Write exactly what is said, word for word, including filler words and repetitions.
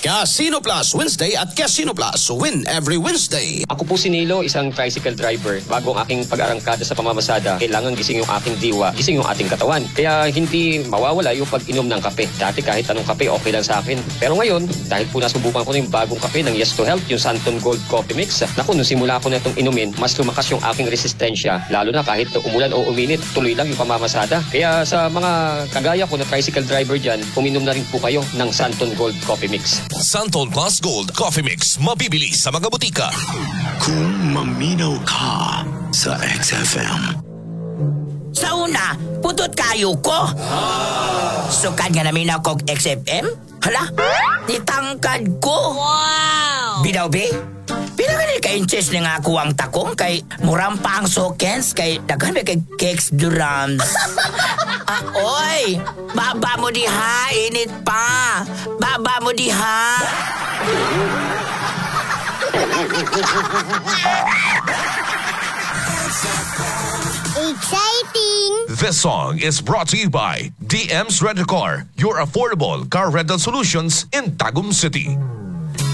Casino Plus Wednesday at Casino Plus Win every Wednesday. Ako po si Nilo, isang tricycle driver. Bago ang aking pag-arangkada sa pamamasada, kailangan gising yung aking diwa, gising yung ating katawan. Kaya hindi mawawala yung pag-inom ng kape. Dati kahit anong kape, okay lang sa akin. Pero ngayon, dahil po nasubukan ko na yung bagong kape ng Yes to Health, yung Santon Gold Coffee Mix, naku, nung simula ko na itong inumin, mas lumakas yung aking resistensya. Lalo na kahit umulan o uminit, tuloy lang yung pamamasada. Kaya sa mga kagaya ko na tricycle driver dyan, uminom na rin po kayo ng Santon Gold Coffee Mix. Santon Plus Gold Coffee Mix, mabibili sa mga butika. Kung maminaw ka sa X F M. Sa una, putot kayo ko. Sukad nga namin ako X F M. Hala, nitangkad ko. Wow! Binaw, be? Pinagalit ka inches na nga ako ang takong kay murang pa ang sokens kay daghan kay cakes durams. Ah, oy! Baba mo diha, init pa. Baba mo diha. Exciting! This song is brought to you by D M's Rent-A-Car, your affordable car rental solutions in Tagum City.